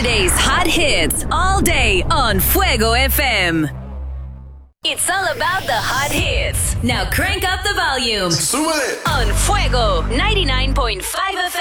Today's hot hits all day on Fuego FM. It's all about the hot hits. Now crank up the volume. Súbele. On Fuego 99.5 FM.